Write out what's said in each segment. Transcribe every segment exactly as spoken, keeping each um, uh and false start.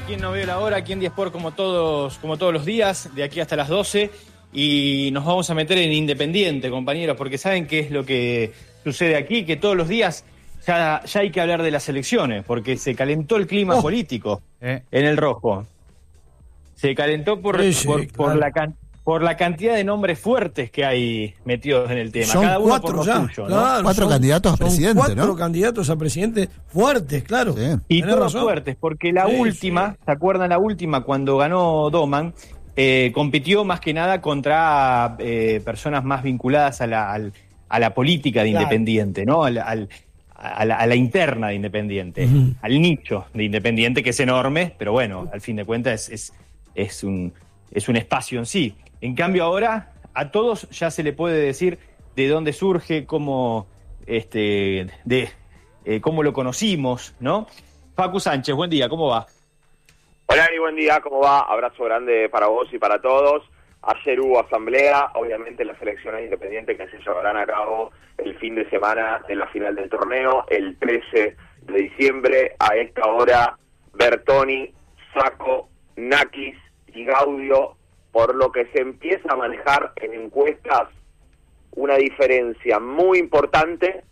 Aquí en No Veo la Hora, aquí en diez por como todos, como todos los días, de aquí hasta las doce, y nos vamos a meter en Independiente, compañeros, porque saben qué es lo que sucede aquí, que todos los días ya, ya hay que hablar de las elecciones, porque se calentó el clima oh. político eh. en el Rojo. Se calentó por, sí, sí, por, claro. por, la can, por la cantidad de nombres fuertes que hay metidos en el tema. Son Cada uno cuatro por lo ya, suyo, claro, ¿no? Cuatro son, candidatos a presidente, cuatro ¿no? Cuatro candidatos a presidente fuertes, claro. Sí. Y todos razón. fuertes, porque la sí, última, sí. ¿se acuerdan la última cuando ganó Doman? Eh, compitió más que nada contra eh, personas más vinculadas a la, al, a la política de claro. Independiente, ¿no? Al, al, a, la, a la interna de Independiente, uh-huh. al nicho de Independiente, que es enorme, pero bueno, al fin de cuentas es, es, es, un, es un espacio en sí. En cambio ahora a todos ya se le puede decir de dónde surge, cómo, este, de, eh, cómo lo conocimos, ¿no? Facu Sánchez, buen día, ¿cómo va? Hola, Ari, buen día, ¿cómo va? Abrazo grande para vos y para todos. Ayer hubo asamblea, obviamente las elecciones independientes que se llevarán a cabo el fin de semana de la final del torneo, el trece de diciembre, a esta hora, Bertoni, Sacco, Nakis y Gaudio, por lo que se empieza a manejar en encuestas una diferencia muy importante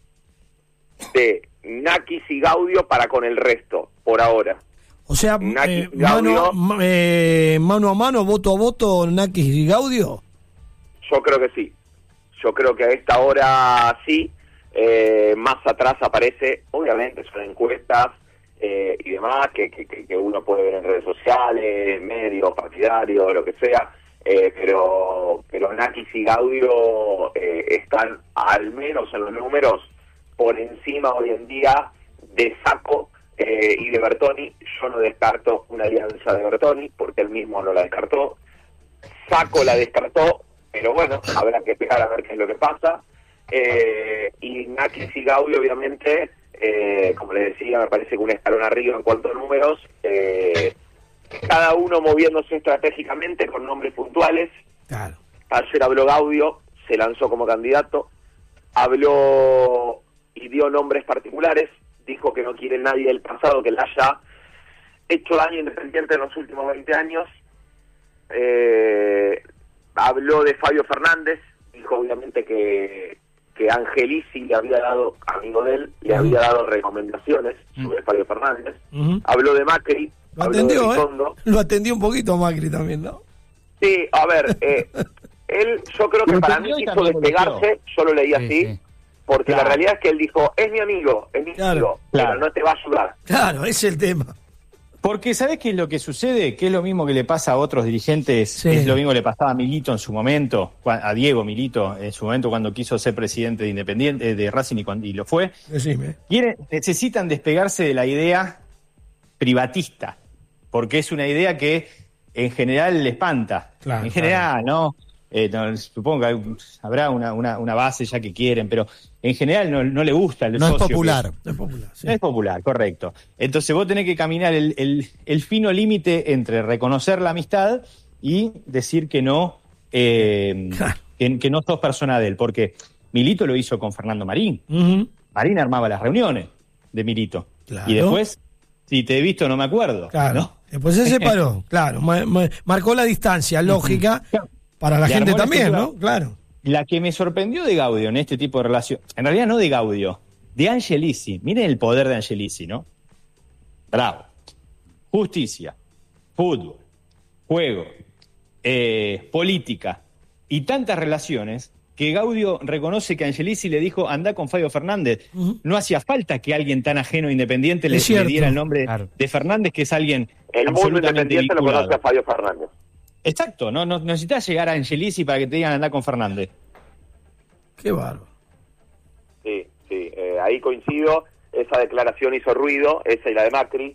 de Nakis y Gaudio para con el resto, por ahora. O sea, eh, mano, eh, mano a mano, voto a voto, Nakis y Gaudio. Yo creo que sí. Yo creo que a esta hora sí. Eh, más atrás aparece, obviamente son encuestas eh, y demás que, que, que uno puede ver en redes sociales, medios, partidarios, lo que sea. Eh, pero pero Nakis y Gaudio eh, están al menos en los números por encima hoy en día de Sacco Eh, y de Bertoni. Yo no descarto una alianza de Bertoni porque él mismo no la descartó. Sacco la descartó, pero bueno, habrá que esperar a ver qué es lo que pasa. Eh, y Nakis y Gaudio, obviamente, eh, como les decía, me parece que un escalón arriba en cuanto a números. Eh, cada uno moviéndose estratégicamente con nombres puntuales. Claro. Ayer habló Gaudio, se lanzó como candidato, habló y dio nombres particulares. Dijo que no quiere nadie del pasado que le haya hecho daño Independiente en los últimos veinte años. Eh, habló de Fabio Fernández, dijo obviamente que, que Angelici le había dado, amigo de él, le uh-huh. había dado recomendaciones uh-huh. sobre Fabio Fernández. Uh-huh. Habló de Macri. Lo atendió, ¿eh? Lo atendió un poquito Macri también, ¿no? Sí, a ver, eh, él, yo creo que para mí quiso despegarse, yo lo leí sí, así. Sí. Porque claro. la realidad es que él dijo, es mi amigo, es mi claro, amigo, claro. pero no te va a ayudar. Claro, ese es el tema. Porque ¿sabés qué es lo que sucede? Que es lo mismo que le pasa a otros dirigentes, sí. es lo mismo que le pasaba a Milito en su momento, a Diego Milito en su momento cuando quiso ser presidente de Independiente, de Racing y, cuando, y lo fue. Decime. Quieren, necesitan despegarse de la idea privatista, porque es una idea que en general le espanta. Claro, en general, claro. ¿no? Eh, no, supongo que habrá una, una, una base ya que quieren, pero en general no, no le gusta el no socio. Es popular. Que, no es popular. Sí. No es popular, correcto. Entonces vos tenés que caminar el, el, el fino límite entre reconocer la amistad y decir que no, eh, que, que no sos persona de él, porque Milito lo hizo con Fernando Marín. Uh-huh. Marín armaba las reuniones de Milito. Claro. Y después, si te he visto no me acuerdo. Claro. ¿No? Después se separó, claro. Ma- ma- marcó la distancia lógica. Uh-huh. Para la Le gente también, la ¿no? Claro. La que me sorprendió de Gaudio en este tipo de relación, en realidad no de Gaudio, de Angelici. Miren el poder de Angelici, ¿no? Bravo. Justicia, fútbol, juego, eh, política y tantas relaciones que Gaudio reconoce que Angelici le dijo, anda con Fabio Fernández. Uh-huh. No hacía falta que alguien tan ajeno a Independiente le, le diera el nombre claro. de Fernández, que es alguien el absolutamente Independiente vinculado. lo conoce a Fabio Fernández. Exacto, no, no necesitas llegar a Angelici para que te digan andar con Fernández. Qué bárbaro. Sí, sí, eh, ahí coincido. Esa declaración hizo ruido, esa y la de Macri.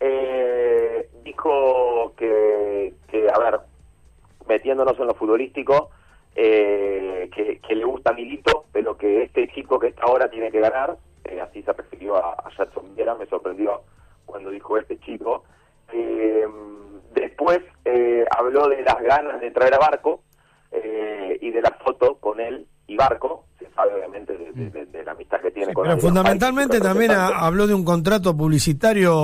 Eh, dijo que, que, a ver, metiéndonos en lo futbolístico, eh, que, que le gusta Milito, pero que este chico que está ahora tiene que ganar. Eh, así se refirió a, a Jackson Viera, me sorprendió cuando dijo este chico. Eh, después eh, habló de las ganas de traer a Barco eh, y de la foto con él y Barco. Se sabe obviamente de, de, de, de la amistad que tiene sí, con pero fundamentalmente también a, habló de un contrato publicitario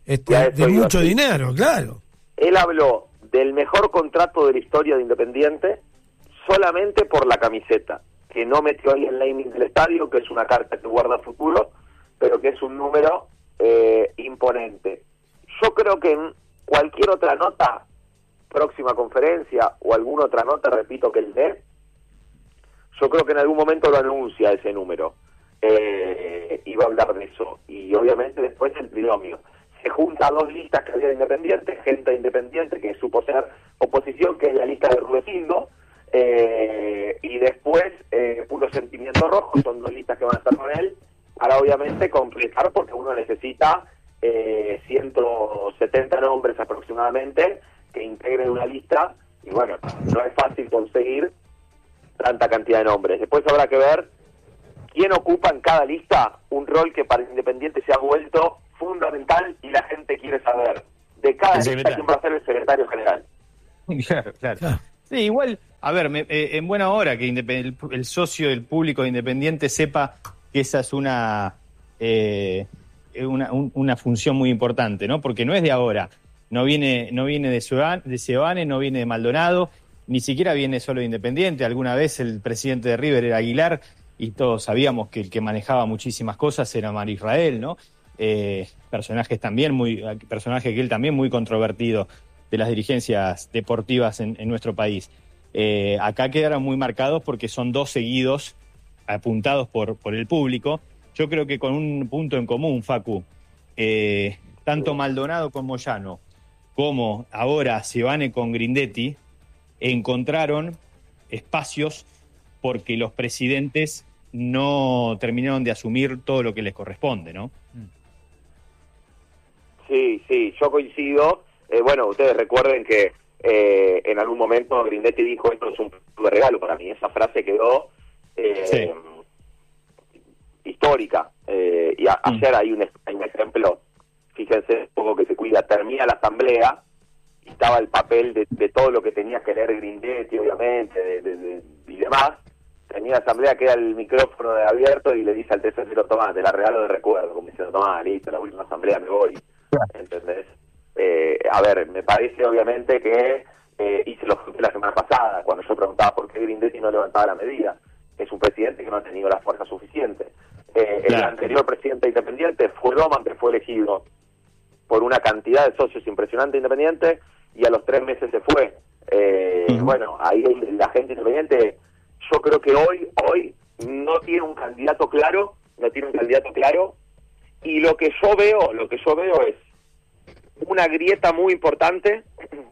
este, de mucho dinero, claro. Él habló del mejor contrato de la historia de Independiente solamente por la camiseta, que no metió ahí el naming del estadio, que es una carta que guarda futuro, pero que es un número eh, imponente. Yo creo que en cualquier otra nota, próxima conferencia o alguna otra nota, repito, que él dé, yo creo que en algún momento lo anuncia ese número. Eh, y va a hablar de eso. Y obviamente después el trinomio. Se junta dos listas que había de Independiente, gente independiente que supo ser oposición, que es la lista de Rudecindo, eh, y después eh, Puro Sentimiento Rojo, son dos listas que van a estar con él, para obviamente completar, porque uno necesita eh, ciento setenta nombres aproximadamente que integren una lista, y bueno, no es fácil conseguir tanta cantidad de nombres. Después habrá que ver quién ocupa en cada lista un rol que para Independiente se ha vuelto fundamental y la gente quiere saber de cada lista quién va a ser el secretario general. Claro, claro. claro. Sí, igual, a ver, me, eh, en buena hora que el, el socio del público de Independiente sepa que esa es una, eh, una, un, una función muy importante, ¿no? Porque no es de ahora, no viene, no viene de Seoane, de Seoane, no viene de Maldonado, ni siquiera viene solo de Independiente. Alguna vez el presidente de River era Aguilar y todos sabíamos que el que manejaba muchísimas cosas era Mar Israel, ¿no? Eh, personajes también muy, personaje que él también muy controvertido de las dirigencias deportivas en, en nuestro país. Eh, acá quedaron muy marcados porque son dos seguidos, apuntados por, por el público. Yo creo que con un punto en común, Facu, eh, tanto Maldonado con Moyano, como ahora Seoane con Grindetti, encontraron espacios porque los presidentes no terminaron de asumir todo lo que les corresponde, ¿no? Sí, sí, yo coincido. Eh, bueno, ustedes recuerden que eh, en algún momento Grindetti dijo, esto es un regalo para mí. Esa frase quedó eh, sí. histórica. Eh, y a, mm. ayer hay un, hay un ejemplo, fíjense un poco que se cuida, termina la asamblea y estaba el papel de, de todo lo que tenía que leer Grindetti, obviamente, de, de, de, y demás. Tenía la asamblea, queda el micrófono de abierto y le dice al tesorero, Tomás, te la regalo de recuerdo, como diciendo, Tomás, listo, la última asamblea me voy. ¿Entendés? Eh, a ver, me parece obviamente que eh, hice lo que la semana pasada, cuando yo preguntaba por qué Grindetti no levantaba la medida. Es un presidente que no ha tenido la fuerza suficiente. Eh, claro. El anterior presidente independiente fue Doman, que fue elegido por una cantidad de socios impresionante independiente, y a los tres meses se fue. Eh, uh-huh. Bueno, ahí la gente independiente, yo creo que hoy, hoy no tiene un candidato claro, no tiene un candidato claro, y lo que yo veo, lo que yo veo es una grieta muy importante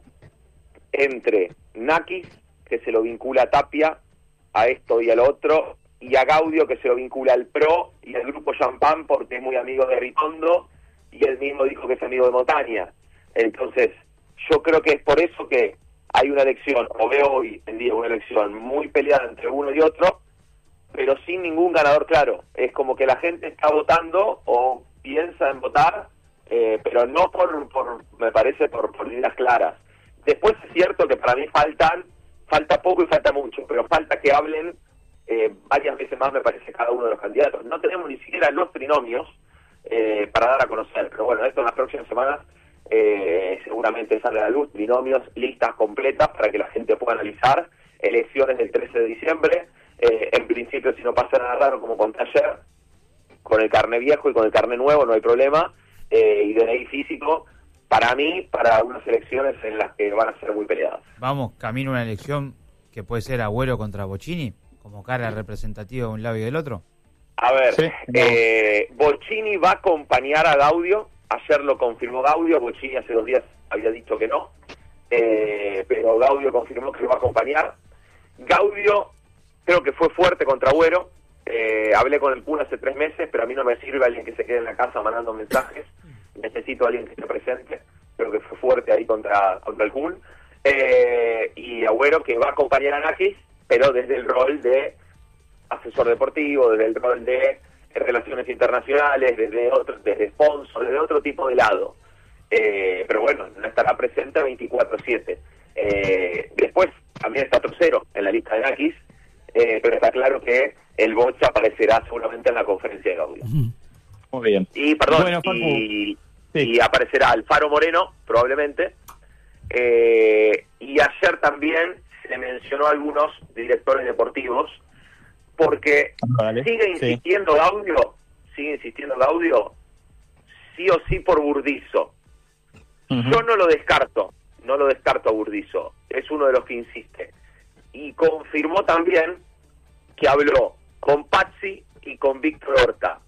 entre Nakis, que se lo vincula a Tapia, a esto y al otro, y a Gaudio, que se lo vincula al PRO y al grupo Champán, porque es muy amigo de Ritondo, y él mismo dijo que es amigo de Montaña. Entonces, yo creo que es por eso que hay una elección, o veo hoy en día una elección muy peleada entre uno y otro, pero sin ningún ganador claro. Es como que la gente está votando o piensa en votar, eh, pero no por, por me parece, por, por líneas claras. Después es cierto que para mí faltan, falta poco y falta mucho, pero falta que hablen eh, varias veces más, me parece, cada uno de los candidatos. No tenemos ni siquiera los trinomios eh, para dar a conocer, pero bueno, esto en las próximas semanas eh, seguramente sale a la luz, trinomios, listas completas para que la gente pueda analizar. Elecciones del trece de diciembre, eh, en principio, si no pasa nada raro, como conté ayer, con el carné viejo y con el carné nuevo no hay problema, eh, y D N I físico, para mí, para unas elecciones en las que van a ser muy peleadas. Vamos, camino a una elección que puede ser Agüero contra Bocchini, como cara representativa de un lado y del otro. A ver, sí, no. eh, Bocchini va a acompañar a Gaudio, ayer lo confirmó Gaudio, Bocchini hace dos días había dicho que no, eh, pero Gaudio confirmó que lo va a acompañar. Gaudio creo que fue fuerte contra Agüero, eh, hablé con el Kun hace tres meses, pero a mí no me sirve alguien que se quede en la casa mandando mensajes, necesito a alguien que esté presente, creo que fue fuerte ahí contra, contra el Kun, eh, y Agüero que va a acompañar a Nakis, pero desde el rol de asesor deportivo, desde el rol de relaciones internacionales, desde otro, desde sponsor, desde otro tipo de lado, eh, pero bueno, no estará presente veinticuatro siete. Eh, después también está Trocero en la lista de Nakis, eh, pero está claro que el Bocha aparecerá seguramente en la conferencia de Gaudio. Muy bien. Y perdón, bueno, Facu, y, sí. sí. y aparecerá Alfaro Moreno, probablemente. Eh, y ayer también se mencionó a algunos directores deportivos, porque vale, sigue insistiendo sí. Gaudio, sigue insistiendo Gaudio, sí o sí por Burdizo. Uh-huh. Yo no lo descarto, no lo descarto a Burdizo, es uno de los que insiste. Y confirmó también que habló con Pazzi y con Víctor Horta.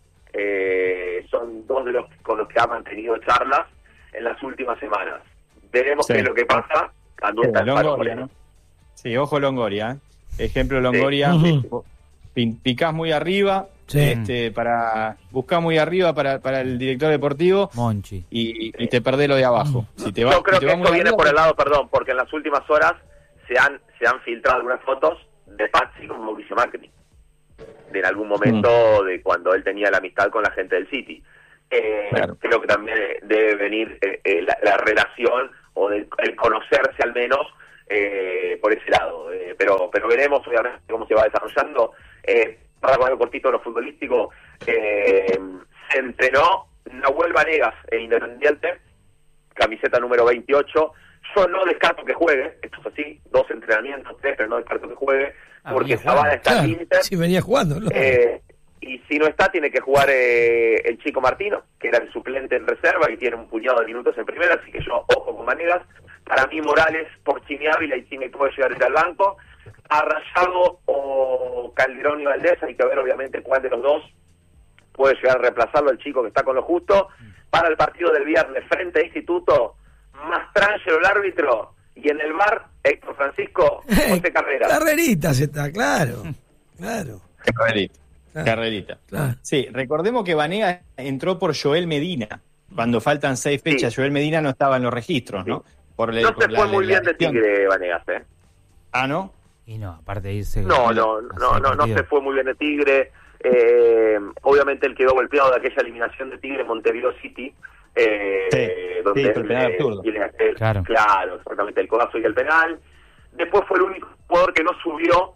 Eh, son dos de los con los que ha mantenido charlas en las últimas semanas. Veremos sí. qué es lo que pasa cuando está Longoria, ¿no? Sí, ojo Longoria, ¿eh? Ejemplo Longoria, sí. uh-huh. picás muy arriba, sí. este, para buscás muy arriba para, para el director deportivo Monchi y, y te perdés lo de abajo. Si te va, Yo creo si te que va esto viene arriba, por el lado, perdón, porque en las últimas horas se han se han filtrado algunas fotos de Pazzi con Mauricio Macri, de en algún momento mm. de cuando él tenía la amistad con la gente del City. Eh, claro. Creo que también debe venir eh, eh, la, la relación o de, el conocerse al menos eh, por ese lado. Eh, pero pero veremos obviamente cómo se va desarrollando. Eh, para con algo cortito lo futbolístico, eh, se entrenó Nahuel Vanegas en Independiente, camiseta número veintiocho. Yo no descarto que juegue, esto es así, dos entrenamientos, tres, pero no descarto que juegue, ah, porque Zavala está claro, en Inter. Sí, venía jugando, ¿no? Eh, y si no está, tiene que jugar eh, el Chico Martino, que era el suplente en reserva y tiene un puñado de minutos en primera, así que yo, ojo con Vanegas. Para mí, Morales, por Chimi Ávila, y Chimi puede llegar a ir al banco. A Rayado o Calderón y Valdés, hay que ver obviamente cuál de los dos puede llegar a reemplazarlo, el chico que está con lo justo. Para el partido del viernes frente a Instituto, Mastrangelo el árbitro, y en el bar, Héctor Francisco, José Carrera. Carreritas está, claro, claro. Carrerita, claro. Carrerita. Claro. Sí, recordemos que Vanegas entró por Joel Medina, cuando faltan seis fechas, sí. Joel Medina no estaba en los registros, ¿no? Sí. Por no por se la, fue la, muy la bien de Tigre, Vanegas, ¿eh? Ah, ¿no? Y no, aparte de irse... No, no, no, no, no se fue muy bien de Tigre. Eh, obviamente él quedó golpeado de aquella eliminación de Tigre en Montevideo City, eh, sí, donde sí, él, el penal absurdo. Tiene, él, claro. claro, exactamente, el codazo y el penal. Después fue el único jugador que no subió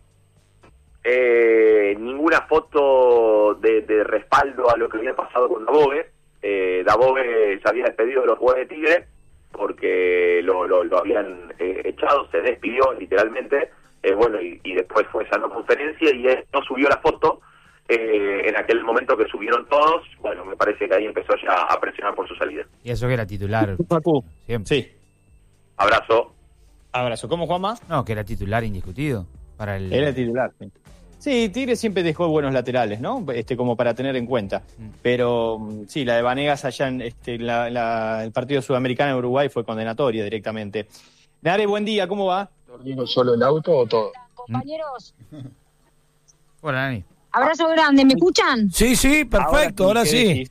eh, ninguna foto de, de respaldo a lo que había pasado con Dabobe. Eh, Dabobe se había despedido de los jugadores de Tigre porque lo, lo, lo habían eh, echado, se despidió literalmente. Eh, bueno, y, y después fue esa no conferencia y él no subió la foto eh, en aquel momento que subieron todos. Bueno, me parece que ahí empezó ya a presionar por su salida. Y eso que era titular. Siempre. Sí. Abrazo. Abrazo. ¿Cómo, Juanma? No, que era titular indiscutido. Para el... Era titular, sí. Sí, Tigre siempre dejó buenos laterales, ¿no? Este, como para tener en cuenta. Mm. Pero sí, la de Vanegas allá en este, la, la, el partido sudamericano en Uruguay fue condenatoria directamente. Nare, buen día, ¿cómo va? ¿Digo solo el auto o todo? Compañeros. Hola, Nani. Abrazo grande, ¿me escuchan? Sí, sí, perfecto, ahora, ahora sí.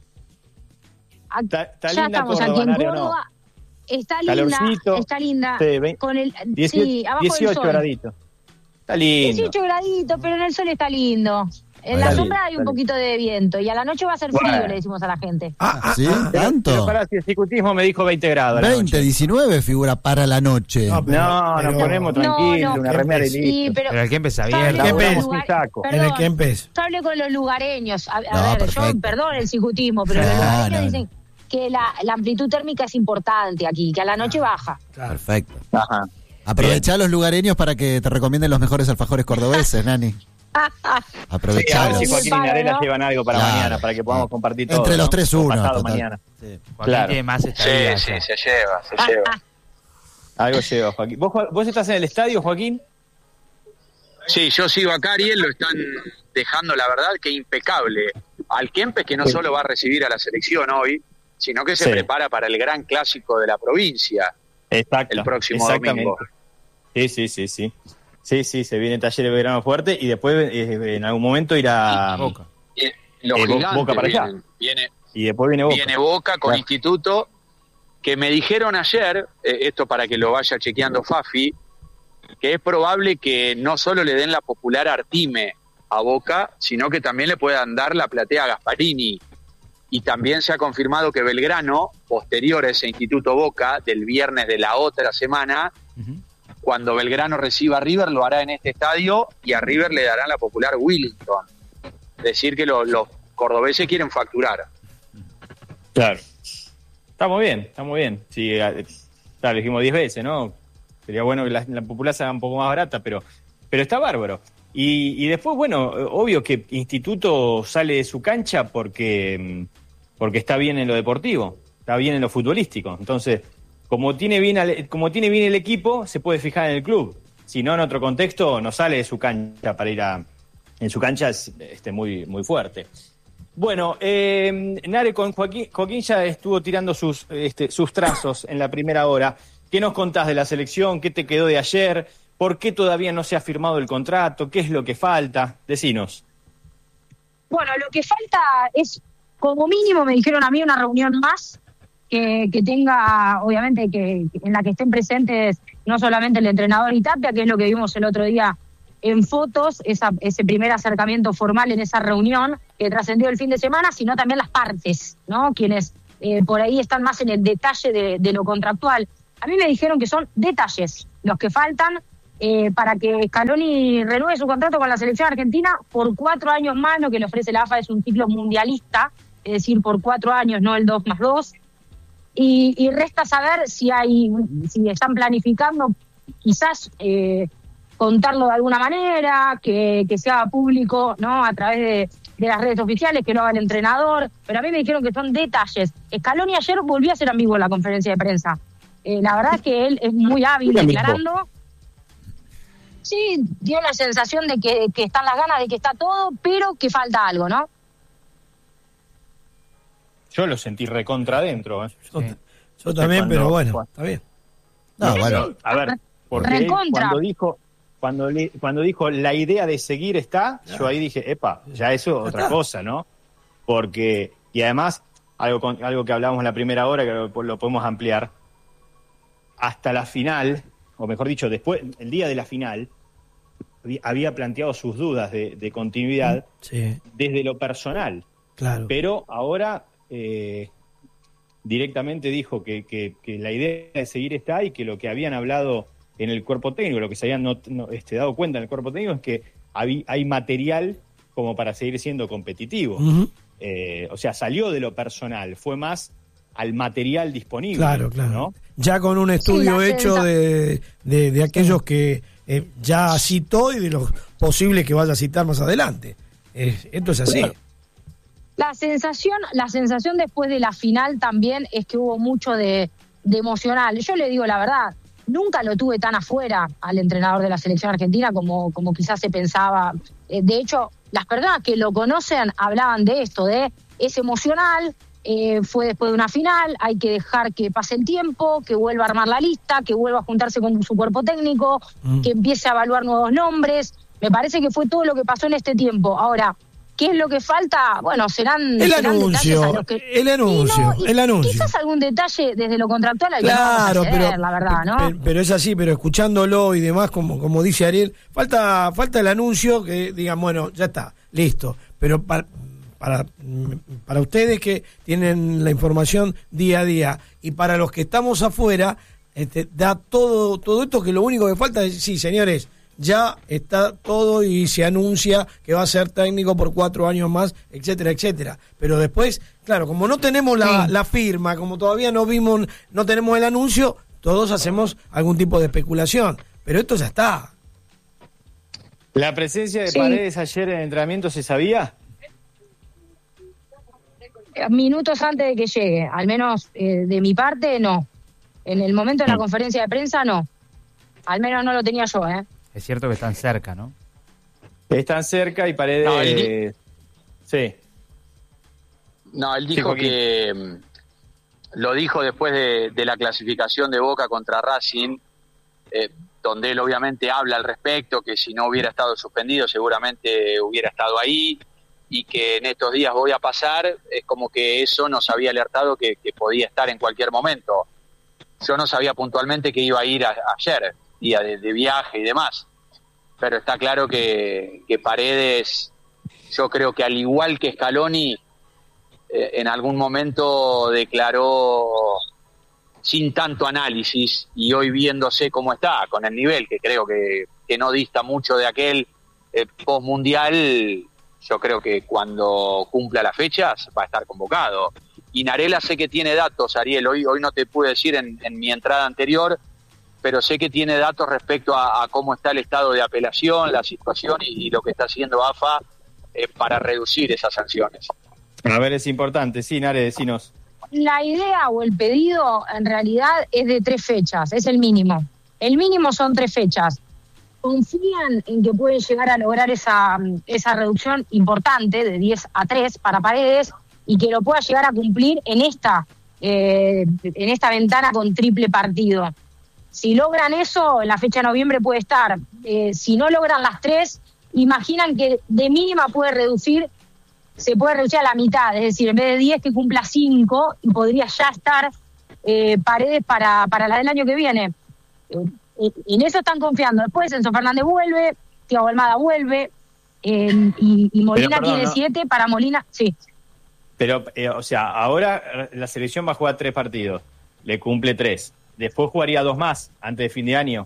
Está, está ya linda estamos Córdoba, aquí en Nare, Córdoba. No. Está linda, Calorcito, está linda. Sí, veinte, con el, dieciocho, sí, abajo dieciocho del sol. graditos. Está lindo. dieciocho graditos, pero en el sol está lindo. En está la lindo, sombra hay un poquito de viento y a la noche va a ser frío, bueno. Le decimos a la gente. Ah, ah ¿sí? Ah, ¿tanto? Pero para si el ejecutismo me dijo veinte grados. veinte, diecinueve figura para la noche. No, pero, no pero, nos ponemos tranquilos, no, no, una remera y listo. Sí, pero, pero el Kempes abierto. En el Kempes. Yo hablé con los lugareños. A, a no, ver, perfecto. Yo, perdón el psicutismo, pero los lugareños no, dicen que la, la amplitud térmica es importante aquí, que a la noche baja. Claro. Perfecto. Ajá. Aprovechá los lugareños para que te recomienden los mejores alfajores cordobeses, Nani. Aprovechá. Sí, si Joaquín y Narela llevan algo para claro. mañana, para que podamos compartir todo. Entre los ¿no? tres uno. Pasado mañana. Sí. Claro. Tiene más sí, sí, se lleva, se lleva. Algo lleva, Joaquín. ¿Vos, ¿Vos estás en el estadio, Joaquín? Sí, yo sigo acá, Ariel, lo están dejando, la verdad, que impecable. Al Kempes, que no sí. solo va a recibir a la selección hoy, sino que se sí. prepara para el gran clásico de la provincia. Exacto. El próximo domingo. Sí, sí, sí, sí. Sí, sí, se viene Talleres Belgrano fuerte y después eh, en algún momento irá Boca. Eh, los eh, gigantes Boca para vienen, allá. Viene, y después viene Boca. Viene Boca con claro. Instituto, que me dijeron ayer, eh, esto para que lo vaya chequeando Fafi, que es probable que no solo le den la popular Artime a Boca, sino que también le puedan dar la platea a Gasparini. Y también se ha confirmado que Belgrano, posterior a ese Instituto Boca, del viernes de la otra semana, uh-huh. cuando Belgrano reciba a River, lo hará en este estadio y a River le darán la popular Willington. Es decir, que lo, los cordobeses quieren facturar. Claro. Está muy bien, está muy bien. Sí, ya lo dijimos diez veces, ¿no? Sería bueno que la, la popular sea un poco más barata, pero, pero está bárbaro. Y, y después, bueno, obvio que Instituto sale de su cancha porque, porque está bien en lo deportivo, está bien en lo futbolístico. Entonces, como tiene bien al, como tiene bien el equipo, se puede fijar en el club. Si no, en otro contexto, no sale de su cancha para ir a... En su cancha es este, muy, muy fuerte. Bueno, eh, Nare, con Joaquín, Joaquín ya estuvo tirando sus, este, sus trazos en la primera hora. ¿Qué nos contás de la selección? ¿Qué te quedó de ayer? ¿Por qué todavía no se ha firmado el contrato? ¿Qué es lo que falta? Decinos. Bueno, lo que falta es, como mínimo, me dijeron a mí, una reunión más que, que tenga, obviamente, que en la que estén presentes no solamente el entrenador y Tapia, que es lo que vimos el otro día en fotos, esa, ese primer acercamiento formal en esa reunión que trascendió el fin de semana, sino también las partes, ¿no? Quienes eh, por ahí están más en el detalle de, de lo contractual. A mí me dijeron que son detalles los que faltan eh, para que Scaloni renueve su contrato con la selección argentina por cuatro años más. Lo que le ofrece la A F A es un ciclo mundialista, es decir, por cuatro años, no el dos más dos. Y, y resta saber si hay, si están planificando quizás eh, contarlo de alguna manera, que, que sea público, ¿no? A través de, de las redes oficiales, que lo haga el entrenador. Pero a mí me dijeron que son detalles. Scaloni ayer volvió a ser ambiguo en la conferencia de prensa. Eh, la verdad es que él es muy hábil declarando. Sí, dio la sensación de que, que están las ganas de que está todo, pero que falta algo, ¿no? Yo lo sentí recontra adentro. ¿eh? Yo, sí. yo también, cuando, pero bueno, cuando, está bien. No, no, bueno, a ver, porque él cuando dijo, cuando, le, cuando dijo la idea de seguir está, ya. Yo ahí dije, epa, ya eso es otra está. cosa, ¿no? Porque, y además, algo, con, algo que hablamos en la primera hora, que lo, lo podemos ampliar, hasta la final, o mejor dicho, después, el día de la final, había planteado sus dudas de, de continuidad sí. desde lo personal. Claro. Pero ahora eh, directamente dijo que, que, que la idea de seguir está y que lo que habían hablado en el cuerpo técnico, lo que se habían no, no, este, dado cuenta en el cuerpo técnico es que hay, hay material como para seguir siendo competitivo. Uh-huh. Eh, o sea, salió de lo personal, fue más al material disponible. Claro, claro. ¿no? Ya con un estudio sí, hecho de, de, de aquellos que eh, ya citó y de los posibles que vaya a citar más adelante. Eh, esto es así. La sensación, la sensación después de la final también es que hubo mucho de, de emocional. Yo le digo la verdad, nunca lo tuve tan afuera al entrenador de la selección argentina como, como quizás se pensaba. Eh, de hecho, las personas que lo conocen hablaban de esto, de es emocional. Eh, fue después de una final, hay que dejar que pase el tiempo, que vuelva a armar la lista, que vuelva a juntarse con su cuerpo técnico, mm. que empiece a evaluar nuevos nombres. Me parece que fue todo lo que pasó en este tiempo. Ahora, ¿qué es lo que falta? Bueno, serán, el serán anuncio, detalles a los que... el anuncio, y no, y el anuncio. Quizás algún detalle desde lo contractual al que claro, no vamos a acceder, pero, la verdad, ¿no? Pero, pero es así, pero escuchándolo y demás, como, como dice Ariel, falta, falta el anuncio que digan, bueno, ya está, listo. Pero para... Para, para ustedes que tienen la información día a día y para los que estamos afuera, este, da todo todo esto que lo único que falta es, sí, señores, ya está todo y se anuncia que va a ser técnico por cuatro años más, etcétera, etcétera. Pero después, claro, como no tenemos la, sí. la firma, como todavía no vimos, no tenemos el anuncio, todos hacemos algún tipo de especulación. Pero esto ya está. ¿La presencia de sí. Paredes ayer en el entrenamiento se sabía? Minutos antes de que llegue, al menos eh, de mi parte, no. En el momento de la conferencia de prensa, no. Al menos no lo tenía yo, ¿eh? Es cierto que están cerca, ¿no? Están cerca y Paredes... No, él... Sí. No, él dijo sí, que... Lo dijo después de, de la clasificación de Boca contra Racing, eh, donde él obviamente habla al respecto, que si no hubiera estado suspendido seguramente hubiera estado ahí, y que en estos días voy a pasar, es como que eso nos había alertado que, que podía estar en cualquier momento. Yo no sabía puntualmente que iba a ir a, ayer, día de, de viaje y demás, pero está claro que, que Paredes, yo creo que al igual que Scaloni, eh, en algún momento declaró sin tanto análisis, y hoy viéndose cómo está, con el nivel, que creo que, que no dista mucho de aquel eh, post-mundial, yo creo que cuando cumpla las fechas va a estar convocado. Y Narela sé que tiene datos, Ariel, hoy, hoy no te pude decir en, en mi entrada anterior, pero sé que tiene datos respecto a, a cómo está el estado de apelación, la situación y, y lo que está haciendo A F A eh, para reducir esas sanciones. A ver, es importante, sí, Nare, decinos. La idea o el pedido en realidad es de tres fechas, es el mínimo. El mínimo son tres fechas. Confían en que pueden llegar a lograr esa, esa reducción importante de diez a tres para Paredes y que lo pueda llegar a cumplir en esta, eh, en esta ventana con triple partido. Si logran eso, en la fecha de noviembre puede estar. Eh, si no logran las tres, imaginan que de mínima puede reducir, se puede reducir a la mitad, es decir, en vez de diez que cumpla cinco y podría ya estar eh, Paredes para, para la del año que viene. Eh, en eso están confiando. Después Enzo Fernández vuelve, Thiago Almada vuelve, eh, y, y Molina Pero, perdón, tiene ¿no? siete, para Molina, sí. Pero, eh, o sea, ahora la selección va a jugar tres partidos, le cumple tres. Después jugaría dos más, antes de fin de año.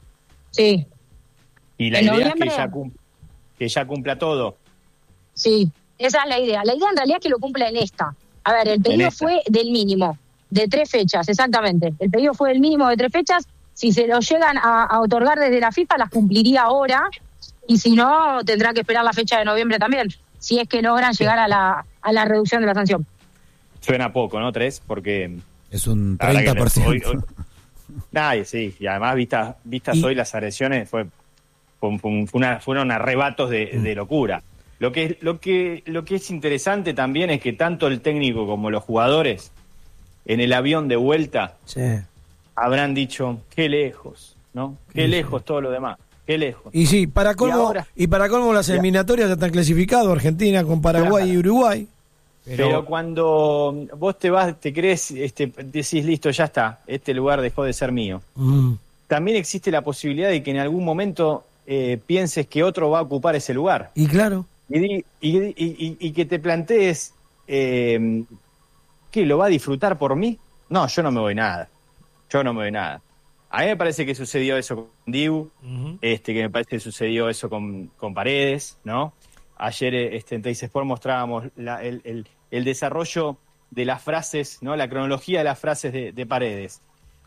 Sí. Y la ¿En idea noviembre? es que ya, cum- que ya cumpla todo. Sí, esa es la idea. La idea en realidad es que lo cumpla en esta. A ver, el pedido fue del mínimo, de tres fechas, exactamente. El pedido fue del mínimo de tres fechas. Si se lo llegan a, a otorgar desde la FIFA, las cumpliría ahora. Y si no, tendrá que esperar la fecha de noviembre también, si es que logran llegar a la, a la reducción de la sanción. Suena poco, ¿no? Tres, porque... Es un treinta por ciento. Hoy, hoy, nadie, sí. Y además, vistas vistas hoy las agresiones, fue, fue, fue una, fueron arrebatos de, mm. de locura. Lo que, lo, que, lo que es interesante también es que tanto el técnico como los jugadores en el avión de vuelta sí. habrán dicho, qué lejos, ¿no? Qué sí, lejos sí. todo lo demás, qué lejos. Y sí, para colmo, y, ahora, y para colmo las eliminatorias ya están clasificadas, Argentina con Paraguay claro. y Uruguay. Pero, Pero cuando vos te vas, te crees, este, decís, listo, ya está, este lugar dejó de ser mío. Mm. También existe la posibilidad de que en algún momento eh, pienses que otro va a ocupar ese lugar. Y claro. Y, y, y, y, y que te plantees, eh, ¿qué, lo va a disfrutar por mí? No, yo no me voy nada. Yo no me voy nada. A mí me parece que sucedió eso con Dibu, uh-huh. este, que me parece que sucedió eso con, con Paredes, ¿no? Ayer este, en Teis Sport mostrábamos la, el, el, el desarrollo de las frases, ¿no? La cronología de las frases de, de Paredes.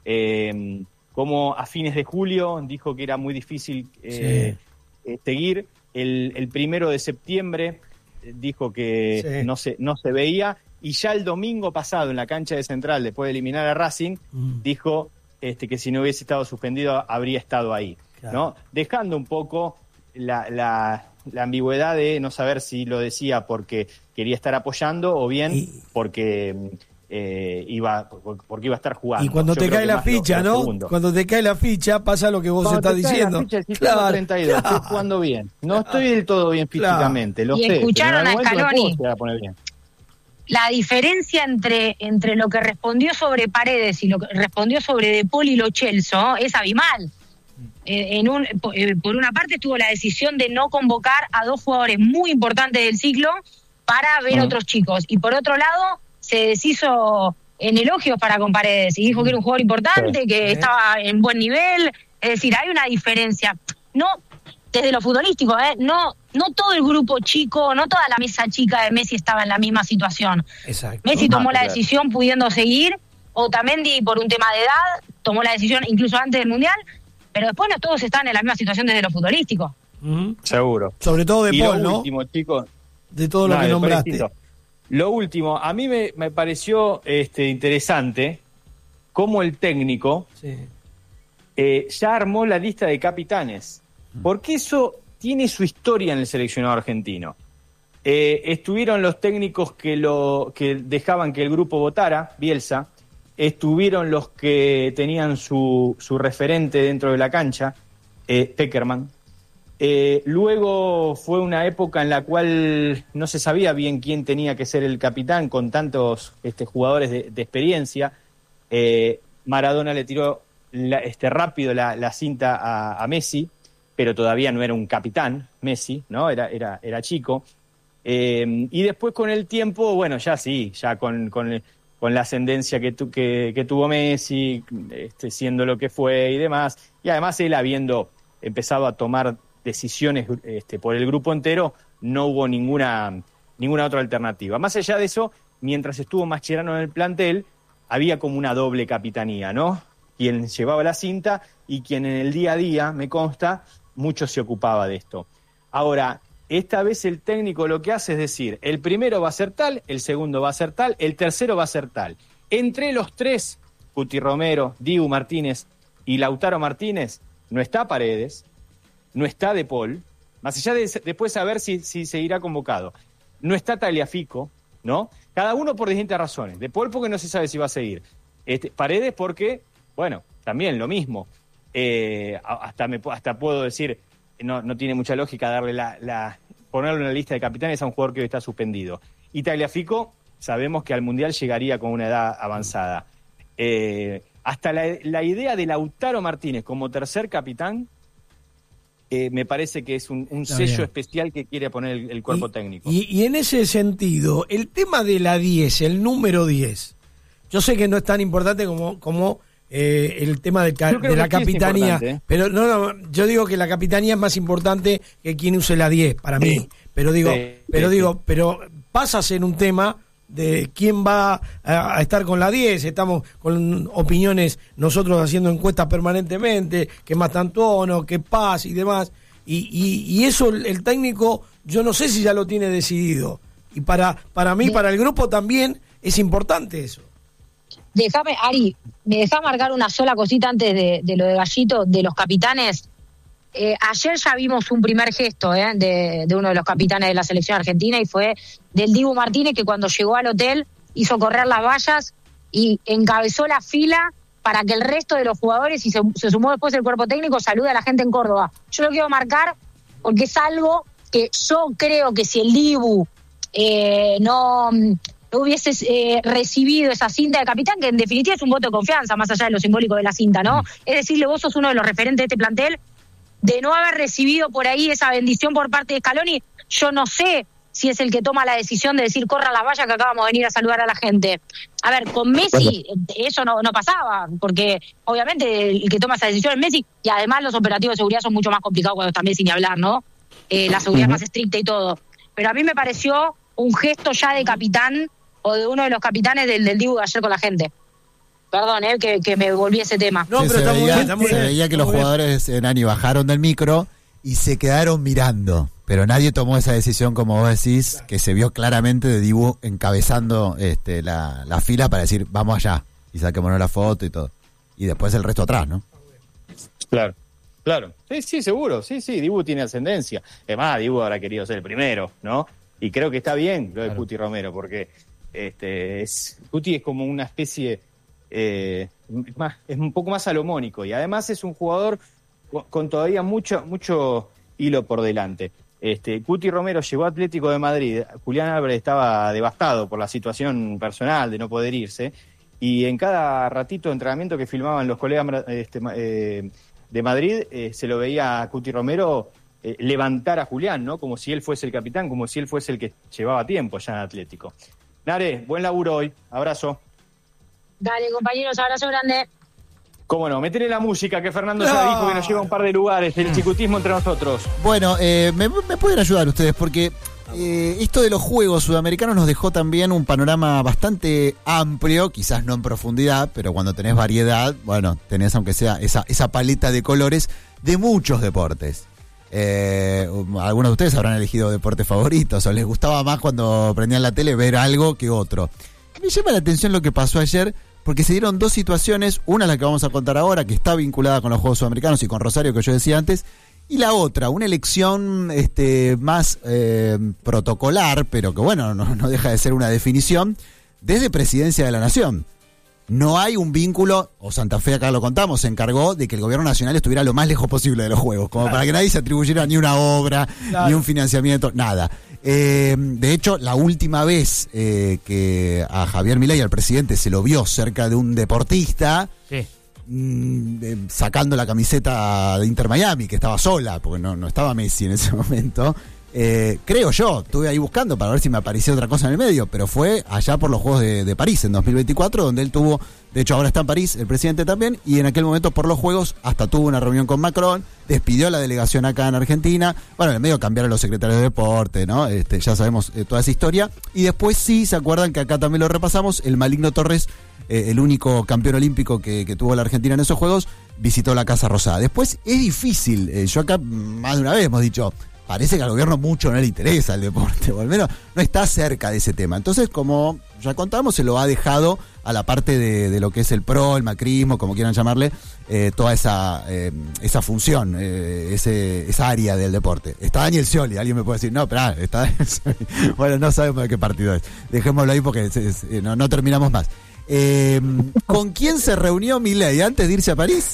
Eh, como a fines de julio dijo que era muy difícil eh, sí. eh, seguir. El, el primero de septiembre dijo que sí. no, se, no se veía. Y ya el domingo pasado en la cancha de Central, después de eliminar a Racing, mm. dijo este, que si no hubiese estado suspendido habría estado ahí. Claro. ¿No? Dejando un poco la... la la ambigüedad de no saber si lo decía porque quería estar apoyando o bien y, porque eh, iba porque iba a estar jugando. Y cuando Yo te cae la ficha, lo, ¿no? Cuando te cae la ficha pasa lo que vos cuando estás te diciendo. Cae la ficha, si claro, tengo treinta y dos, claro. estoy jugando bien. No estoy del todo bien físicamente, claro. lo y sé. Escucharon pero a Scaloni. A poner bien. La diferencia entre, entre lo que respondió sobre Paredes y lo que respondió sobre De Paul y Lo Celso es abismal. En un, por una parte estuvo la decisión de no convocar a dos jugadores muy importantes del ciclo para ver uh-huh. otros chicos, y por otro lado se deshizo en elogios para con Paredes y dijo que era un jugador importante, sí. que uh-huh. estaba en buen nivel. Es decir, hay una diferencia, no desde lo futbolístico, ¿eh? no no todo el grupo chico, no toda la mesa chica de Messi estaba en la misma situación. Exacto. Messi tomó ah, la claro. decisión pudiendo seguir, Otamendi por un tema de edad tomó la decisión incluso antes del Mundial. Pero después no todos están en la misma situación desde lo futbolístico. Mm, seguro. Sobre todo de y Paul, lo ¿no? último, chicos, de todo lo no, que nombraste. Lo último, a mí me, me pareció este, interesante cómo el técnico sí. eh, ya armó la lista de capitanes. Mm. Porque eso tiene su historia en el seleccionado argentino. Eh, estuvieron los técnicos que, lo, que dejaban que el grupo votara, Bielsa. Estuvieron los que tenían su, su referente dentro de la cancha, eh, Peckerman. Eh, luego fue una época en la cual no se sabía bien quién tenía que ser el capitán con tantos este, jugadores de, de experiencia. Eh, Maradona le tiró la, este, rápido la, la cinta a, a Messi, pero todavía no era un capitán, Messi, ¿no? Era, era, era chico. Eh, y después con el tiempo, bueno, ya sí, ya con... con el, con la ascendencia que, tu, que, que tuvo Messi, este, siendo lo que fue y demás, y además él habiendo empezado a tomar decisiones este, por el grupo entero, no hubo ninguna, ninguna otra alternativa. Más allá de eso, mientras estuvo Mascherano en el plantel, había como una doble capitanía, ¿no? Quien llevaba la cinta y quien en el día a día, me consta, mucho se ocupaba de esto. Ahora, esta vez el técnico lo que hace es decir, el primero va a ser tal, el segundo va a ser tal, el tercero va a ser tal. Entre los tres, Cuti Romero, Dibu Martínez y Lautaro Martínez, no está Paredes, no está De Paul, más allá de después saber si, si seguirá convocado, no está Tagliafico, ¿no? Cada uno por distintas razones. De Paul porque no se sabe si va a seguir. Este, Paredes porque, bueno, también lo mismo. Eh, hasta, me, hasta puedo decir, no, no tiene mucha lógica darle la, la ponerlo en la lista de capitanes a un jugador que hoy está suspendido. Y Tagliafico, sabemos que al Mundial llegaría con una edad avanzada. Eh, hasta la, la idea de Lautaro Martínez como tercer capitán, eh, me parece que es un, un sello bien. especial que quiere poner el, el cuerpo y, técnico. Y, y en ese sentido, el tema de la diez, el número diez, yo sé que no es tan importante como... como Eh, el tema de, ca- de la capitanía, ¿eh? Pero no, no, yo digo que la capitanía es más importante que quien use la diez para mí, sí. pero digo, sí, pero sí, digo, sí. pero pasa a ser un tema de quién va a, a estar con la diez, estamos con opiniones nosotros haciendo encuestas permanentemente, que Mastantuono, que Paz y demás, y, y, y eso el, el técnico, yo no sé si ya lo tiene decidido, y para, para mí, para el grupo también es importante eso. Déjame, Ari, me deja marcar una sola cosita antes de, de lo de Gallito, de los capitanes. Eh, ayer ya vimos un primer gesto eh, de, de uno de los capitanes de la selección argentina y fue del Dibu Martínez, que cuando llegó al hotel hizo correr las vallas y encabezó la fila para que el resto de los jugadores, y se, se sumó después el cuerpo técnico, salude a la gente en Córdoba. Yo lo quiero marcar porque es algo que yo creo que si el Dibu eh, no... no hubieses eh, recibido esa cinta de capitán, que en definitiva es un voto de confianza, más allá de lo simbólico de la cinta, ¿no? Es decirle, vos sos uno de los referentes de este plantel, de no haber recibido por ahí esa bendición por parte de Scaloni, yo no sé si es el que toma la decisión de decir, corra las vallas que acabamos de venir a saludar a la gente. A ver, con Messi eso no, no pasaba, porque obviamente el que toma esa decisión es Messi, y además los operativos de seguridad son mucho más complicados cuando está Messi, ni hablar, ¿no? Eh, la seguridad uh-huh. más estricta y todo. Pero a mí me pareció un gesto ya de capitán, o de uno de los capitanes del, del Dibu de ayer con la gente. Perdón, eh, que, que me volví a ese tema. No, sí, pero se está veía, muy bien, está muy se bien. veía que los jugadores, eh, Nani, bajaron del micro y se quedaron mirando. Pero nadie tomó esa decisión, como vos decís, claro. que se vio claramente de Dibu encabezando este, la, la fila para decir, vamos allá, y saquémonos la foto y todo. Y después el resto atrás, ¿no? Claro, claro. Sí, sí, seguro. Sí, sí, Dibu tiene ascendencia. Además, Dibu habrá querido ser el primero, ¿no? Y creo que está bien lo de claro. Cuti Romero, porque... Este, es, Cuti es como una especie eh, más, es un poco más salomónico y además es un jugador con, con todavía mucho mucho hilo por delante. Este, Cuti Romero llegó a Atlético de Madrid, Julián Álvarez estaba devastado por la situación personal de no poder irse y en cada ratito de entrenamiento que filmaban los colegas este, eh, de Madrid eh, se lo veía a Cuti Romero eh, levantar a Julián, ¿no? Como si él fuese el capitán, como si él fuese el que llevaba tiempo ya en Atlético. Nare, buen laburo hoy. Abrazo. Dale, compañeros, abrazo grande. Cómo no, metele la música que Fernando no. ya dijo que nos lleva a un par de lugares, el chicutismo entre nosotros. Bueno, eh, me, me pueden ayudar ustedes porque eh, esto de los juegos sudamericanos nos dejó también un panorama bastante amplio, quizás no en profundidad, pero cuando tenés variedad, bueno, tenés aunque sea esa, esa paleta de colores de muchos deportes. Eh, algunos de ustedes habrán elegido deportes favoritos o les gustaba más cuando prendían la tele ver algo que otro. Me llama la atención lo que pasó ayer porque se dieron dos situaciones, una la que vamos a contar ahora que está vinculada con los Juegos Sudamericanos y con Rosario que yo decía antes, y la otra, una elección este, más eh, protocolar, pero que bueno, no, no deja de ser una definición, desde Presidencia de la Nación. No hay un vínculo, o Santa Fe acá lo contamos, se encargó de que el gobierno nacional estuviera lo más lejos posible de los Juegos, como claro. para que nadie se atribuyera ni una obra, claro. ni un financiamiento, nada. Eh, de hecho, la última vez eh, que a Javier Milei, al presidente, se lo vio cerca de un deportista, sí. mmm, eh, sacando la camiseta de Inter Miami, que estaba sola, porque no, no estaba Messi en ese momento, Eh, creo yo, estuve ahí buscando para ver si me aparecía otra cosa en el medio, pero fue allá por los Juegos de, de París en dos mil veinticuatro, donde él tuvo, de hecho ahora está en París, el presidente también, y en aquel momento por los Juegos hasta tuvo una reunión con Macron, despidió a la delegación acá en Argentina, bueno, en el medio cambiaron los secretarios de deporte, ¿no? Este, ya sabemos eh, toda esa historia, y después sí, se acuerdan que acá también lo repasamos, el Maligno Torres, eh, el único campeón olímpico que, que tuvo la Argentina en esos Juegos, visitó la Casa Rosada. Después es difícil, eh, yo acá más de una vez hemos dicho, parece que al gobierno mucho no le interesa el deporte, o al menos no está cerca de ese tema. Entonces, como ya contamos, se lo ha dejado a la parte de, de lo que es el pro, el macrismo, como quieran llamarle, eh, toda esa eh, esa función, eh, ese esa área del deporte. Está Daniel Scioli, alguien me puede decir, no, pero está Daniel Scioli. Bueno, no sabemos de qué partido es. Dejémoslo ahí porque es, es, no, no terminamos más. Eh, ¿Con quién se reunió Milei antes de irse a París?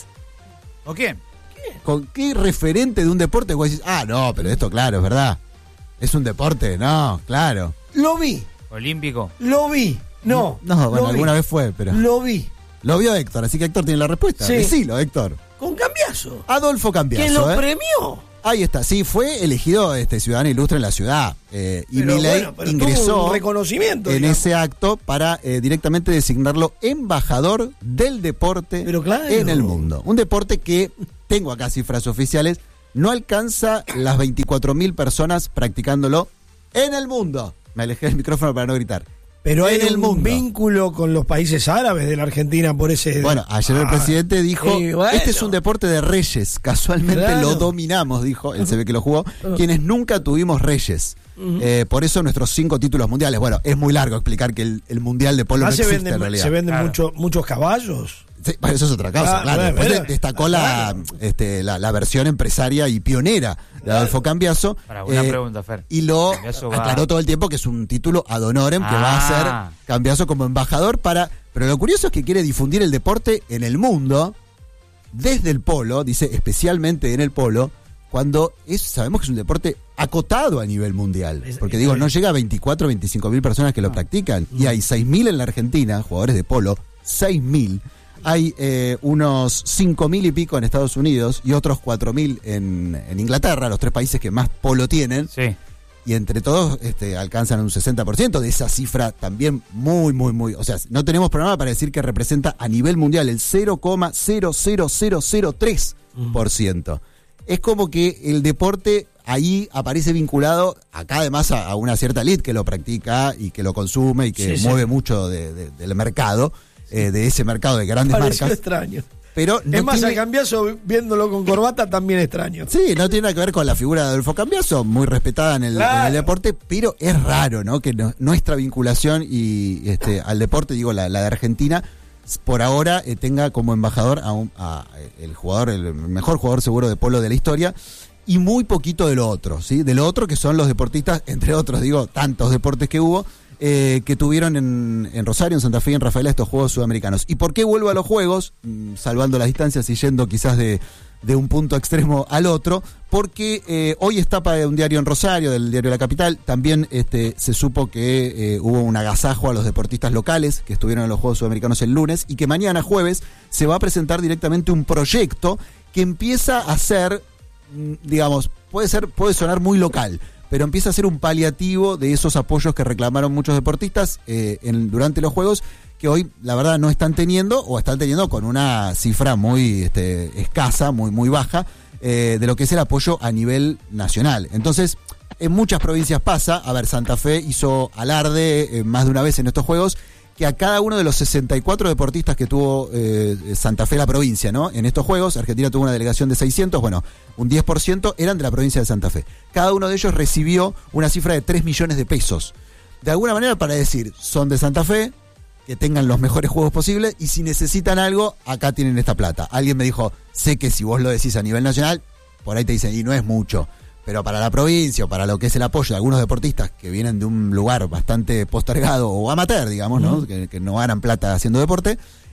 ¿O quién? ¿Con qué referente de un deporte vos decís, ah, no, pero esto, claro, es verdad? Es un deporte, no, claro. Lo vi. ¿Olímpico? Lo vi. No. No, bueno, lo alguna vi. vez fue, pero. Lo vi. Lo vio Héctor, así que Héctor tiene la respuesta. Sí. Decilo, Héctor. Con Cambiaso. Adolfo Cambiaso. Que lo ¿eh? premió. Ahí está, sí, fue elegido este ciudadano ilustre en la ciudad. Eh, y Pero Milei bueno, pero ingresó tuvo un reconocimiento, en digamos. ese acto para eh, directamente designarlo embajador del deporte Pero claro. en el mundo. Un deporte que, tengo acá cifras oficiales, no alcanza las veinticuatro mil personas practicándolo en el mundo. Me alejé del micrófono para no gritar. Pero hay en el un mundo. vínculo con los países árabes de la Argentina por ese... Bueno, ayer el Ah, presidente dijo, y bueno. este es un deporte de reyes, casualmente Claro. lo dominamos, dijo, él se ve que lo jugó, quienes nunca tuvimos reyes. Ujú. Eh, por eso nuestros cinco títulos mundiales. Bueno, es muy largo explicar que el, el mundial de polo Ah, no se existe venden, en realidad. se venden Claro. mucho- muchos caballos. Sí, bueno, eso es otra cosa, Ah, claro. bueno, Después bueno. destacó la, Claro. este, la, la versión empresaria y pionera de Adolfo Cambiaso. Para una eh, pregunta, Fer. Y lo Cambiaso va- aclaró todo el tiempo que es un título ad honorem que va a Ah. ser Cambiaso como embajador para... Pero lo curioso es que quiere difundir el deporte en el mundo, desde el polo, dice especialmente en el polo, cuando es, sabemos que es un deporte acotado a nivel mundial. Es- Porque es- digo, no llega a veinticuatro, veinticinco mil personas que lo practican. Y hay seis mil en la Argentina, jugadores de polo, seis mil. Hay eh, unos cinco mil y pico en Estados Unidos y otros cuatro mil en, en Inglaterra, los tres países que más polo tienen. Sí. Y entre todos este, alcanzan un sesenta por ciento de esa cifra también muy, muy, muy... O sea, no tenemos programa para decir que representa a nivel mundial el cero coma cero cero cero cero tres por ciento. Es como que el deporte ahí aparece vinculado acá además a, a una cierta elite que lo practica y que lo consume y que Sí, sí. mueve mucho de- de- del mercado, eh, de ese mercado de grandes Pareció marcas. extraño. Pero no es más, tiene- a Cambiaso viéndolo con corbata también extraño. Sí, no tiene nada que ver con la figura de Adolfo Cambiaso, muy respetada en el, Claro. en el deporte, pero es raro, ¿no? Que no- nuestra vinculación y este al deporte, digo, la, la de Argentina, por ahora eh, tenga como embajador a, un- a el jugador, el mejor jugador seguro de polo de la historia, y muy poquito de lo otro, ¿sí? De lo otro que son los deportistas, entre otros, digo, tantos deportes que hubo, eh, que tuvieron en, en Rosario, en Santa Fe y en Rafaela estos Juegos Sudamericanos. ¿Y por qué vuelvo a los Juegos? Mm, salvando las distancias y yendo quizás de, de un punto extremo al otro, porque eh, hoy está para un diario en Rosario, del diario La Capital, también este, se supo que eh, hubo un agasajo a los deportistas locales que estuvieron en los Juegos Sudamericanos el lunes y que mañana jueves se va a presentar directamente un proyecto que empieza a ser, mm, digamos, puede ser, puede sonar muy local, pero empieza a ser un paliativo de esos apoyos que reclamaron muchos deportistas eh, en, durante los Juegos, que hoy la verdad no están teniendo o están teniendo con una cifra muy este, escasa, muy, muy baja, eh, de lo que es el apoyo a nivel nacional. Entonces, en muchas provincias pasa, a ver, Santa Fe hizo alarde eh, más de una vez en estos Juegos, que a cada uno de los sesenta y cuatro deportistas que tuvo eh, Santa Fe, la provincia, ¿no? En estos Juegos, Argentina tuvo una delegación de seiscientos, bueno, un diez por ciento eran de la provincia de Santa Fe. Cada uno de ellos recibió una cifra de tres millones de pesos. De alguna manera para decir, son de Santa Fe, que tengan los mejores juegos posibles, y si necesitan algo, acá tienen esta plata. Alguien me dijo, sé que si vos lo decís a nivel nacional, por ahí te dicen, y no es mucho. Pero para la provincia o para lo que es el apoyo de algunos deportistas que vienen de un lugar bastante postergado o amateur, digamos, ¿no? Uh-huh. que, que no ganan plata haciendo deporte,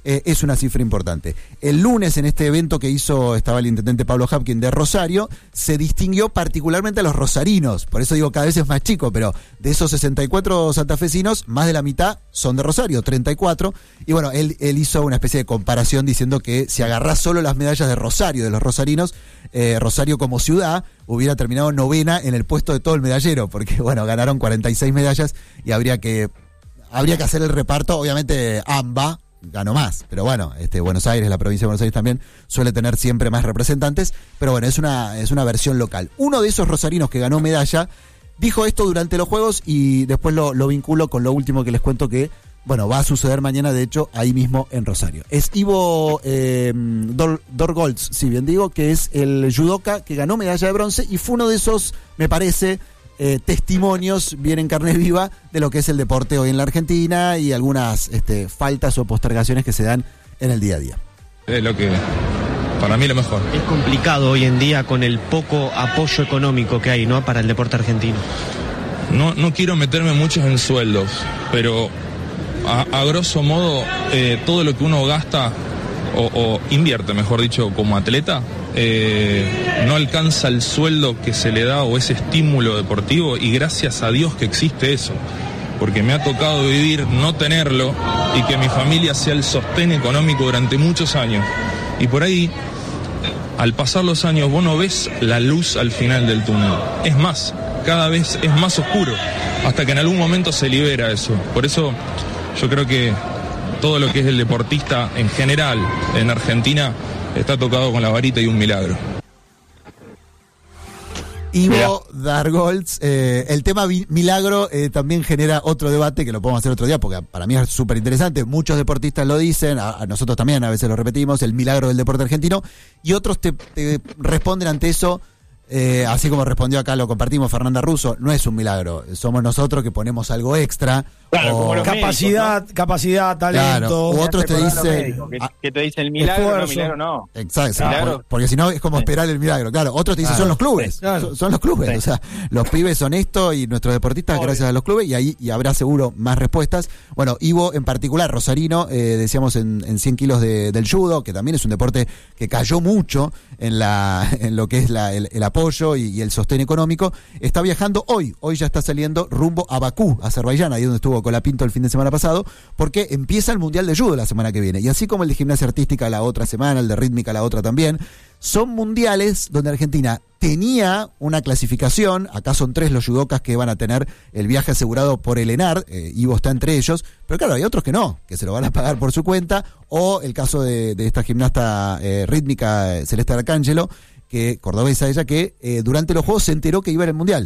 eh, es una cifra importante. El lunes, en este evento que hizo, estaba el intendente Pablo Hapkin de Rosario, se distinguió particularmente a los rosarinos, por eso digo cada vez es más chico, pero de esos sesenta y cuatro santafesinos, más de la mitad son de Rosario, treinta y cuatro, y bueno, él, él hizo una especie de comparación diciendo que si agarrás solo las medallas de Rosario, de los rosarinos, eh, Rosario como ciudad hubiera terminado novena en el puesto de todo el medallero, porque bueno, ganaron cuarenta y seis medallas y habría que habría que hacer el reparto, obviamente AMBA ganó más, pero bueno, este Buenos Aires, la provincia de Buenos Aires también suele tener siempre más representantes, pero bueno, es una, es una versión local. Uno de esos rosarinos que ganó medalla dijo esto durante los Juegos y después lo, lo vinculo con lo último que les cuento que, bueno, va a suceder mañana, de hecho, ahí mismo en Rosario. Es Ivo eh, Dor, Dorgolz, si bien digo, que es el judoka que ganó medalla de bronce y fue uno de esos, me parece, eh, testimonios bien en carne viva de lo que es el deporte hoy en la Argentina y algunas este, faltas o postergaciones que se dan en el día a día. Es lo que, para mí, lo mejor. Es complicado hoy en día con el poco apoyo económico que hay, ¿no?, para el deporte argentino. No, no quiero meterme mucho en sueldos, pero a, a grosso modo, eh, todo lo que uno gasta o, o invierte, mejor dicho, como atleta, eh, no alcanza el sueldo que se le da o ese estímulo deportivo, y gracias a Dios que existe eso, porque me ha tocado vivir no tenerlo y que mi familia sea el sostén económico durante muchos años. Y por ahí, al pasar los años, vos no ves la luz al final del túnel. Es más, cada vez es más oscuro, hasta que en algún momento se libera eso. Por eso yo creo que todo lo que es el deportista en general en Argentina está tocado con la varita y un milagro. Ivo Dorgolz, eh, el tema vi- milagro eh, también genera otro debate que lo podemos hacer otro día porque para mí es súper interesante. Muchos deportistas lo dicen, a, a nosotros también a veces lo repetimos, el milagro del deporte argentino, y otros te, te responden ante eso, eh, así como respondió acá, lo compartimos Fernanda Russo, no es un milagro, somos nosotros que ponemos algo extra. Claro, o como los capacidad, médicos, ¿no? capacidad, talento. Claro, u otros te dicen Que, ah, que te dicen el milagro, esfuerzo. no, milagro no. exacto, sí, Milagro. por- porque si no es como esperar el milagro. Claro, otros te dicen Claro. son los clubes, Claro. son, son los clubes, Sí. o sea, los pibes son esto y nuestros deportistas Obvio. gracias a los clubes, y ahí y habrá seguro más respuestas. Bueno, Ivo en particular, rosarino, eh, decíamos en, en cien kilos de, del judo, que también es un deporte que cayó mucho en la en lo que es la, el, el apoyo y, y el sostén económico, está viajando hoy, hoy ya está saliendo rumbo a Bakú, Azerbaiyán, ahí donde estuvo Colapinto el fin de semana pasado, porque empieza el Mundial de Judo la semana que viene, y así como el de gimnasia artística la otra semana, el de rítmica la otra también, son mundiales donde Argentina tenía una clasificación, acá son tres los judokas que van a tener el viaje asegurado por el ENAR, eh, Ivo está entre ellos, pero claro, hay otros que no, que se lo van a pagar por su cuenta, o el caso de, de esta gimnasta eh, rítmica eh, Celeste Arcángelo, que cordobesa ella, que eh, durante los Juegos se enteró que iba a ir al Mundial,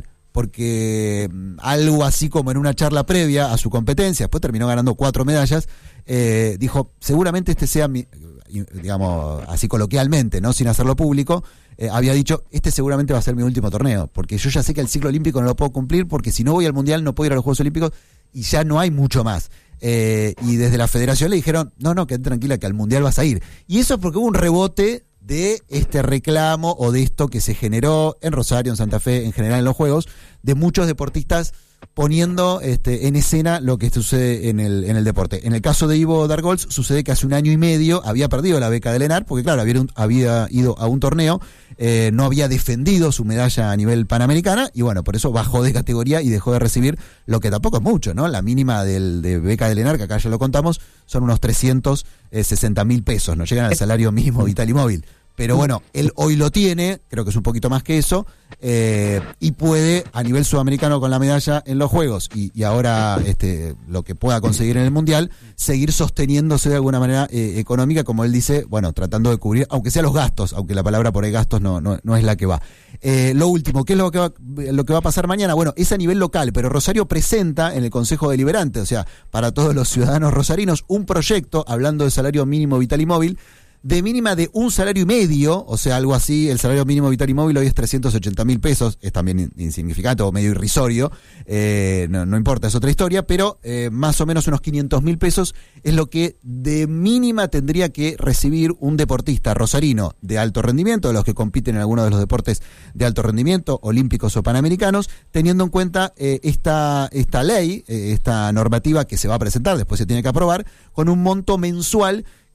porque mm, algo así como en una charla previa a su competencia, después terminó ganando cuatro medallas, eh, dijo, seguramente este sea mi, digamos, así coloquialmente, no sin hacerlo público, eh, había dicho, este seguramente va a ser mi último torneo, porque yo ya sé que el ciclo olímpico no lo puedo cumplir, porque si no voy al Mundial no puedo ir a los Juegos Olímpicos y ya no hay mucho más. Eh, y desde la federación le dijeron, no, no, quédate tranquila que al Mundial vas a ir. Y eso es porque hubo un rebote de este reclamo o de esto que se generó en Rosario, en Santa Fe, en general en los Juegos, de muchos deportistas poniendo este, en escena lo que sucede en el, en el deporte. En el caso de Ivo Dorgolz sucede que hace un año y medio había perdido la beca del ENAR, porque claro, había, un, había ido a un torneo, eh, no había defendido su medalla a nivel panamericana, y bueno, por eso bajó de categoría y dejó de recibir lo que tampoco es mucho, ¿no? La mínima del, de beca del ENAR, que acá ya lo contamos, son unos trescientos sesenta mil pesos, no llegan al salario mínimo vital y móvil. Pero bueno, él hoy lo tiene, creo que es un poquito más que eso, eh, y puede, a nivel sudamericano con la medalla en los Juegos, y, y ahora este, lo que pueda conseguir en el Mundial, seguir sosteniéndose de alguna manera eh, económica, como él dice, bueno, tratando de cubrir, aunque sea los gastos, aunque la palabra por ahí gastos no, no, no es la que va. Eh, lo último, ¿qué es lo que, va, lo que va a pasar mañana? Bueno, es a nivel local, pero Rosario presenta en el Consejo Deliberante, o sea, para todos los ciudadanos rosarinos, un proyecto, hablando de salario mínimo vital y móvil, de mínima de un salario y medio, o sea, algo así, el salario mínimo vital y móvil hoy es trescientos ochenta mil pesos, es también insignificante o medio irrisorio, eh, no, no importa, es otra historia, pero eh, más o menos unos quinientos mil pesos es lo que de mínima tendría que recibir un deportista rosarino de alto rendimiento, de los que compiten en algunos de los deportes de alto rendimiento, olímpicos o panamericanos, teniendo en cuenta eh, esta, esta ley, eh, esta normativa que se va a presentar, después se tiene que aprobar, con un monto mensual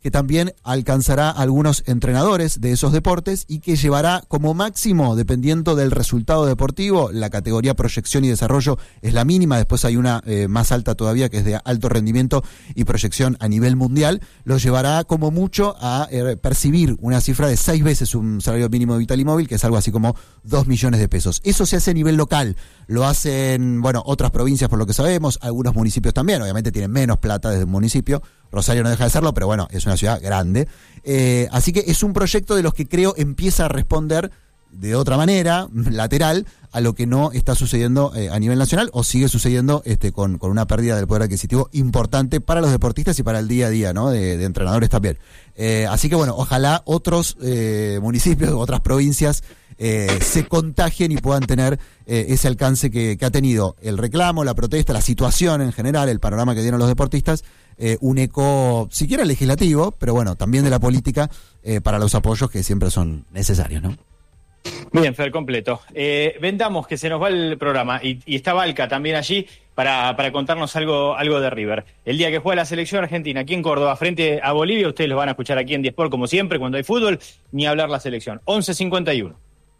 que también alcanzará a algunos entrenadores de esos deportes y que llevará como máximo, dependiendo del resultado deportivo, la categoría proyección y desarrollo es la mínima, después hay una eh, más alta todavía que es de alto rendimiento y proyección a nivel mundial, lo llevará como mucho a eh, percibir una cifra de seis veces un salario mínimo vital y móvil, que es algo así como dos millones de pesos. Eso se hace a nivel local, lo hacen, bueno, otras provincias por lo que sabemos, algunos municipios también, obviamente tienen menos plata desde un municipio, Rosario no deja de serlo, pero bueno, es una ciudad grande. Eh, así que es un proyecto de los que creo empieza a responder de otra manera, lateral, a lo que no está sucediendo eh, a nivel nacional o sigue sucediendo este, con, con una pérdida del poder adquisitivo importante para los deportistas y para el día a día, ¿no? De, de entrenadores también. Eh, así que bueno, ojalá otros eh, municipios, otras provincias eh, se contagien y puedan tener eh, ese alcance que, que ha tenido el reclamo, la protesta, la situación en general, el panorama que dieron los deportistas. Eh, un eco, siquiera legislativo, pero bueno, también de la política eh, para los apoyos que siempre son necesarios, ¿no? Bien, Fer, completo. Eh, vendamos que se nos va el programa y, y está Valca también allí para, para contarnos algo, algo de River. El día que juega la selección argentina aquí en Córdoba frente a Bolivia, ustedes los van a escuchar aquí en Diesport como siempre, cuando hay fútbol, ni hablar la selección. once cincuenta y uno.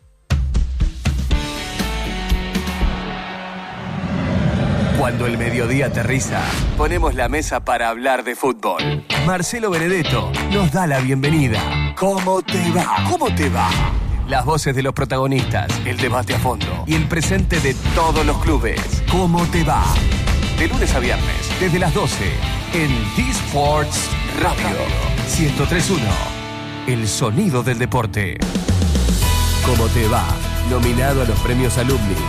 Cuando el mediodía aterriza, ponemos la mesa para hablar de fútbol. Marcelo Benedetto nos da la bienvenida. ¿Cómo te va? ¿Cómo te va? Las voces de los protagonistas, el debate a fondo y el presente de todos los clubes. ¿Cómo te va? De lunes a viernes, desde las doce, en D-Sports Radio. ciento tres punto uno. El sonido del deporte. ¿Cómo te va? Nominado a los premios Alumni